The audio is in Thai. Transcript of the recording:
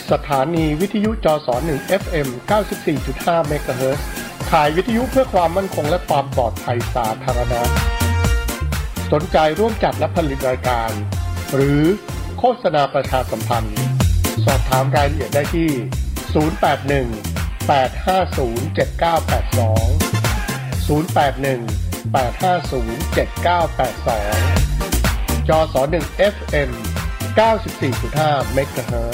สถานีวิทยุจส1 FM 94.5 เมกะเฮิรตซ์ขายวิทยุเพื่อความมั่นคงและความปลอดภัยสาธารณะสนใจร่วมจัดและผลิตรายการหรือโฆษณาประชาสัมพันธ์สอบถามรายละเอียดได้ที่081 850 7982 081 850 7982 จส1 FM 94.5 เมกะเฮิรตซ์